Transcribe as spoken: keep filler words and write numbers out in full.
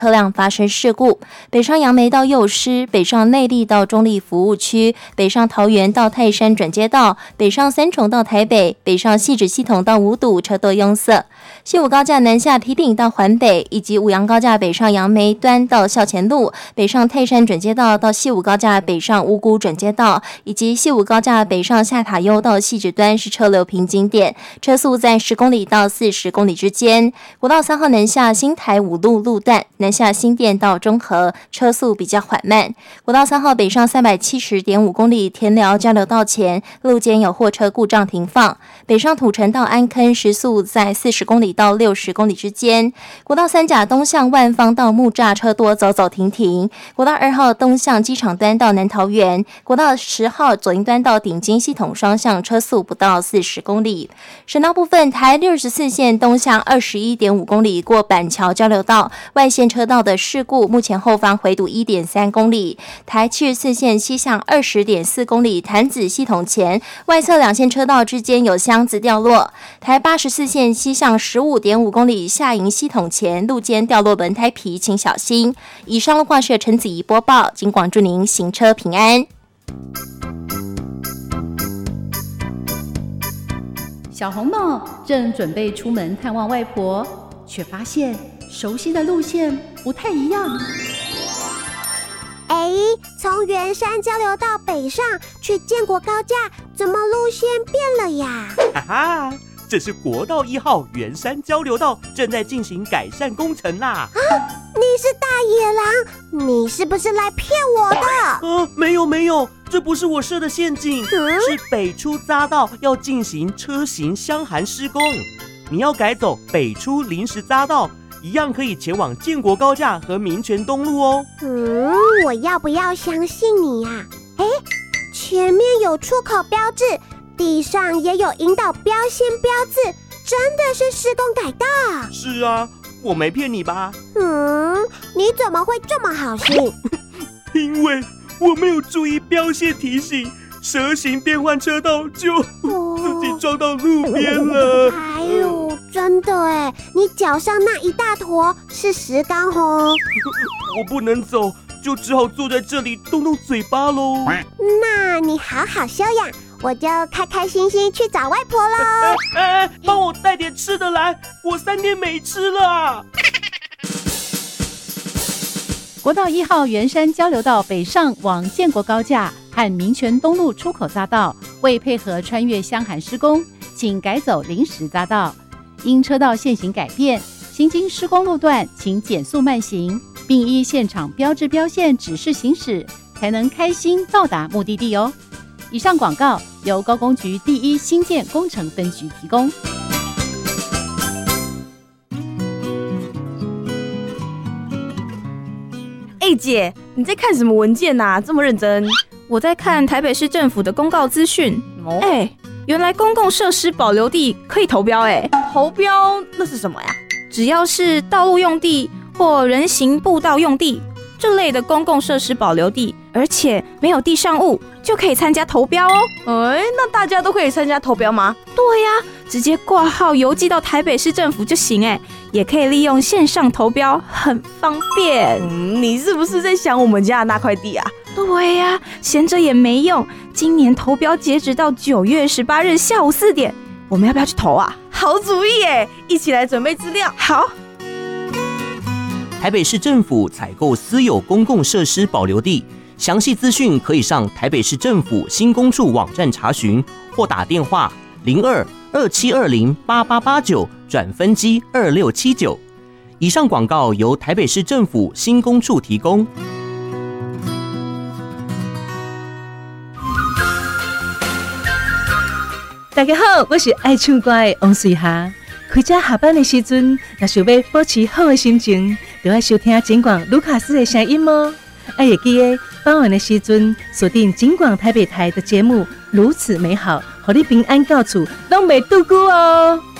车辆发生事故。北上杨梅到幼师，北上内壢到中壢服务区，北上桃园到泰山转接道，北上三重到台北，北上汐止系统到五堵车多拥塞。西武高架南下堤顶到环北，以及五杨高架北上杨梅端到校前路，北上泰山转接道到西武高架北上五股转接道，以及西武高架北上下塔悠到汐止端是车流瓶颈点，车速在十公里到四十公里之间。国道三号南下新台五路路段，南下新店到中和，车速比较缓慢。国道三号北上三百七十点五公里田寮交流道前，路肩有货车故障停放，北上土城到安坑时速在四十公里到六十公里之间。国道三甲东向万方到木栅车多走走停停。国道二号东向机场端到南桃园，国道十号左营端到顶金系统双向车速不到四十公里。省道部分，台六十四线东向二十一点五公里过板桥交流道外线车道的事故，目前后方回堵一点三公里。台七十四线西向二十点四公里潭子系统前外侧两线车道之间有箱子掉落。台八十四线西向十五点五公里下营系统前路肩掉落轮胎皮，请小心。以上路况是陈子怡播报，警广祝您行车平安。 小红帽正准备出门探望外婆，却发现熟悉的路线不太一样。 哎，从圆山交流道北上去建国高架，怎么路线变了呀？ 哈哈，这是国道一号圆山交流道正在进行改善工程啦！ 啊，你是大野狼，你是不是来骗我的？ 呃，没有没有，这不是我设的陷阱，嗯、是北出匝道要进行车行相涵施工，你要改走北出临时匝道，一样可以前往建国高架和民权东路哦。 嗯，我要不要相信你呀、啊？哎，前面有出口标志，地上也有引导标线标志，真的是施工改道。 是啊，我没骗你吧？ 嗯，你怎么会这么好心？ 因为我没有注意标线提醒，蛇形变换车道就、哦、自己撞到路边了。 哎呦，真的哎，你脚上那一大坨是石膏哦。 我不能走，就只好坐在这里动动嘴巴喽。 那你好好休养，我就开开心心去找外婆喽。 哎哎，帮我带点吃的来，我三天没吃了。 国道一号圆山交流道北上往建国高架和民权东路出口匝道，为配合穿越相涵施工，请改走临时匝道。因车道线型改变，行经施工路段，请减速慢行，并依现场标志标线指示行驶，才能开心到达目的地哦。以上广告由高工局第一新建工程分局提供。 哎姐，你在看什么文件啊？这么认真？ 我在看台北市政府的公告资讯。 哦， 哎，原来公共设施保留地可以投标哎。 投标那是什么呀？ 只要是道路用地或人行步道用地这类的公共设施保留地，而且没有地上物，就可以参加投标哦。 哎，那大家都可以参加投标吗？ 对呀、啊，直接挂号邮寄到台北市政府就行哎，也可以利用线上投标，很方便。 嗯，你是不是在想我们家的那块地啊？ 对呀、啊，闲着也没用。今年投标截止到九月十八日下午四点，我们要不要去投啊？ 好主意耶！一起来准备资料。 好。 台北市政府采购私有公共设施保留地，详细资讯可以上台北市政府新工处网站查询，或打电话零二二七二零八八八九转分机二六七九。以上广告由台北市政府新工处提供。 大家好，我是爱唱歌的王瑞霞。开车下班的时阵，若想要保持好的心情，就要收听警广卢卡斯的声音哦。爱会记得傍晚的时阵，锁定警广台北台的节目《如此美好》，让你平安到厝，拢袂拄久哦。